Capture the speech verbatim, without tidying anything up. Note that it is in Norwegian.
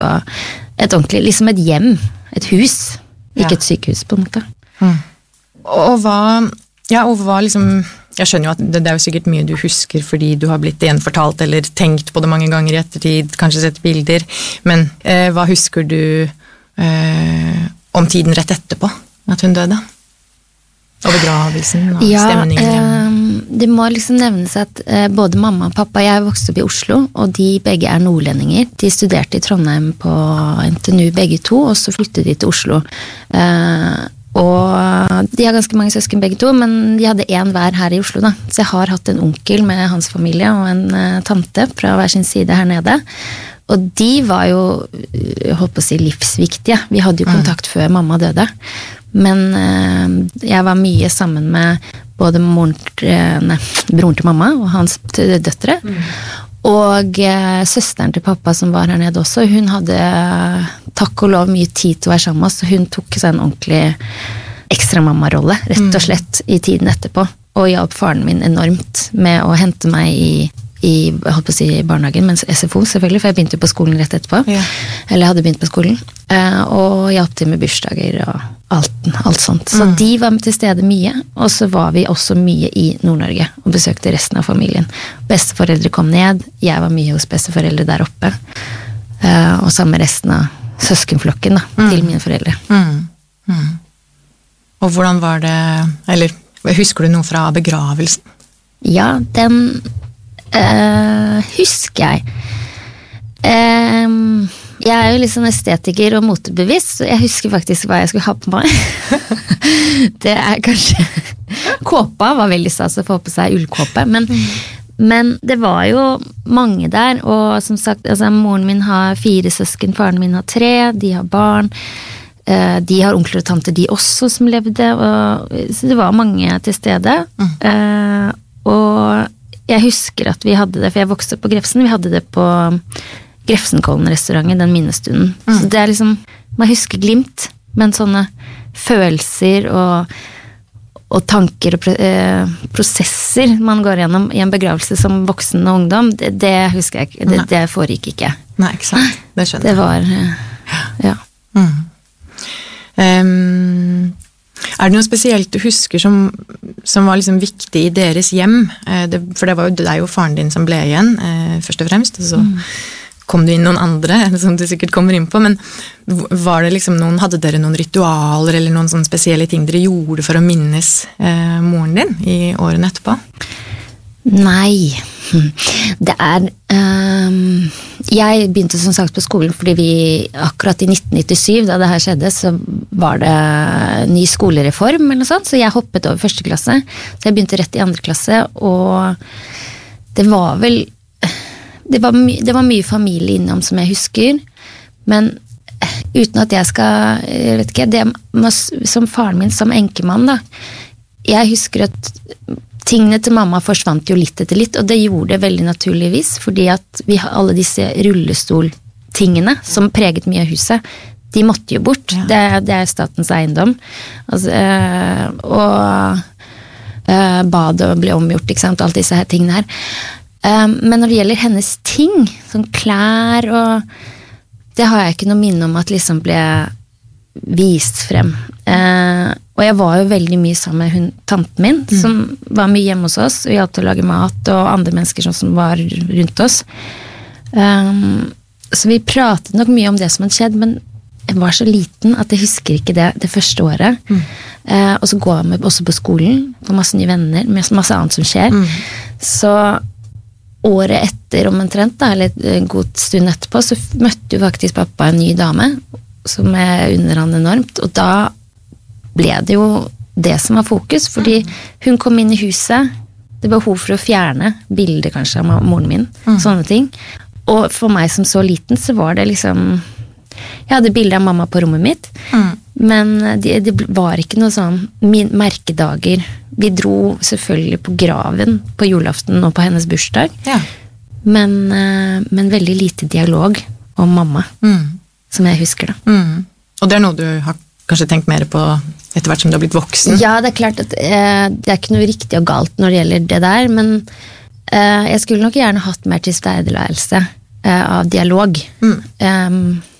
og et ordentlig, liksom et hjem, et hus, ikke Ja. et sykehus på en måte. Mm. Og hva, ja, og hva liksom, jeg skjønner jo at det, det er jo sikkert mye du husker fordi du har blitt gjenfortalt eller tenkt på det mange ganger i ettertid, kanskje sett bilder, men eh, hva husker du eh, om tiden rett etterpå at hun døde? Og begravelsen og Ja, stemningen hjemme? eh, det må liksom nevnes at eh, både mamma og pappa, jeg vokste opp i Oslo, og de begge er nordlendinger. De studerte i Trondheim på N T N U begge to, og så flyttet de til Oslo. Eh, og de har ganske mange søsken begge to, men de hadde en hver her i Oslo da. Så jeg har hatt en onkel med hans familie og en eh, tante fra hver sin side her nede. Og de var jo, jeg holdt på å si, livsviktige. Vi hadde jo kontakt mm. før mamma døde. Men eh, jeg var mye sammen med både moren, nei, broren til mamma og hans døtre. Mm. Og eh, søsteren til pappa som var her nede også, hun hadde takk og lov mye tid til å være sammen med oss, så hun tok seg en ordentlig ekstra mammarolle, rett og slett, i tiden etterpå. Og hjalp faren min enormt med å hente meg i i, jeg holdt på å si barnehagen, men S F O selvfølgelig, for jeg begynte på skolen rett etterpå. Ja. Eller jeg hadde begynt på skolen. Og hjalp til med bursdager og alt, alt sånt. Så mm. de var til stede mye, og så var vi også mye i Nord-Norge og besøkte resten av familien. Besteforeldre kom ned, jeg var mye hos besteforeldre der oppe, og sammen med resten av søskenflokken da, mm. til mine foreldre. Mm. Mm. Og hvordan var det, eller husker du noe fra begravelsen? Ja, den Uh, husker jeg um, jeg er jo litt sånn estetiker og motebevisst, så jeg husker faktisk hva jeg skulle ha på meg. Det er kanskje kåpa var veldig stas å få på seg ullkåpe, men, mm. men det var jo mange der, og som sagt, altså, moren min har fire søsken, faren min har tre, de har barn, uh, de har onkler og tanter de også som levde, og, så det var mange til stede. Mm. Uh, og jeg husker at vi hadde det, for jeg vokste opp på Grefsen, vi hadde det på Grefsenkollen-restauranten, den minnestunden. Mm. Så det er liksom, man husker glimt, men sånne følelser og, og tanker og eh, prosesser man går gjennom i en begravelse som voksen og ungdom, det, det husker jeg ikke, det, det foregikk ikke. Nei, ikke sant, det skjønner jeg. Det var, ja. Mm. Um, er det noe spesielt du husker som, som var liksom viktig i deres hjem? Eh, det, for det, var jo, det er jo faren din som ble igjen, eh, først og fremst, og så mm. kom det inn noen andre, som du sikkert kommer inn på, men var det liksom noen, hadde dere noen ritualer eller noen sånne spesielle ting dere gjorde for å minnes eh, moren din i årene etterpå? Nei, det er um, jeg begynte som sagt på skolen fordi vi akkurat i nitten nittisju da det her skjedde, så var det ny skolereform eller noe sånt, så jeg hoppet over første klasse, så jeg begynte rett i andre klasse, og det var vel det var, my, det var mye familie innom som jeg husker, men uten at jeg skal, jeg vet ikke, det, som faren min som enkemann da, jeg husker at tingene til mamma forsvant jo litt etter litt, og det gjorde det veldig naturligvis, fordi at vi har alle disse rullestoltingene som preget mye av huset, de måtte jo bort. Ja. Det, det er statens eiendom. Altså, øh, og øh, badet ble omgjort, ikke sant, alt disse her tingene her. Um, men når det gjelder hennes ting, sånn klær og det har jeg ikke noe minne om at liksom ble vist frem. Uh, og jeg var jo veldig mye sammen med hun, tanten min, mm. som var mye hjemme hos oss, og hjalp til å lage mat, og andre mennesker som, som var rundt oss. Um, så vi pratet nok mye om det som hadde skjedd, men jeg var så liten at jeg husker ikke det det første året. Mm. Uh, og så går jeg også på skolen, på masse nye venner, med masse annet som skjer. Mm. Så året etter omtrent, da, eller en god stund etterpå, så møtte jo faktisk pappa en ny dame, som er under han enormt, og da ble det jo det som var fokus, fordi hun kom inn i huset, det var behov for å fjerne bilder kanskje av moren min, mm. sånne ting, og for meg som så liten, så var det liksom, jeg hadde bilder av mamma på rommet mitt, mm. men det, det var ikke noe sånn min, merkedager, vi dro selvfølgelig på graven på julaften og på hennes bursdag, ja. men, men veldig lite dialog om mamma, mm. som jeg husker det. Mm. Og det er noe du har kanskje tenkt mer på etter hvert som du har blitt voksen? Ja, det er klart at eh, det er ikke noe riktig og galt når det gjelder det der, men eh, jeg skulle nok gjerne hatt mer tilstedeværelse av dialog. Mm. Um,